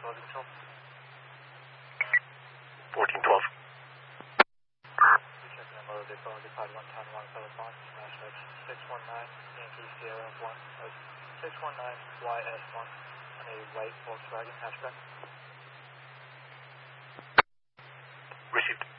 Loading control. 1412. Checking in low, Daytona, departed 110, 1 Telephone, smash X 619, Yankee Sierra 619YS1, on a white Volkswagen hatchback. Received.